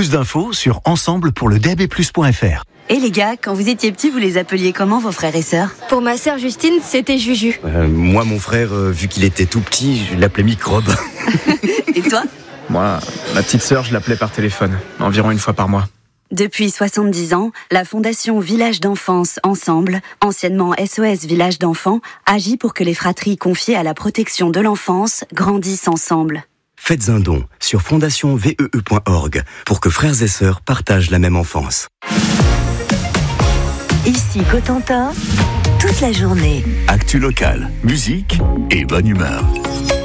Plus d'infos sur ensemblepourledabplus.fr. Et les gars, quand vous étiez petits, vous les appeliez comment vos frères et sœurs ? Pour ma sœur Justine, c'était Juju. Moi, mon frère, vu qu'il était tout petit, je l'appelais Microbe. Et toi ? Moi, ma petite sœur, je l'appelais par téléphone, environ une fois par mois. Depuis 70 ans, la Fondation Village d'Enfance Ensemble, anciennement SOS Village d'Enfants, agit pour que les fratries confiées à la protection de l'enfance grandissent ensemble. Faites un don sur fondationvee.org pour que frères et sœurs partagent la même enfance. Ici Cotentin, toute la journée. Actu locale, musique et bonne humeur.